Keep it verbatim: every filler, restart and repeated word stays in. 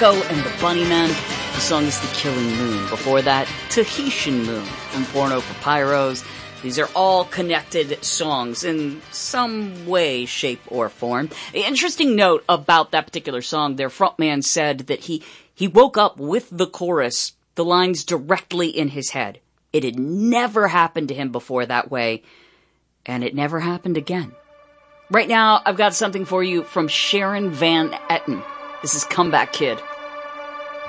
Rocco and the Bunnymen. The song is The Killing Moon. Before that, Tahitian Moon from Porno for Pyros. These are all connected songs in some way, shape, or form. The interesting note about that particular song, their frontman said that he, he woke up with the chorus, the lines directly in his head. It had never happened to him before that way, and it never happened again. Right now, I've got something for you from Sharon Van Etten. This is Comeback Kid.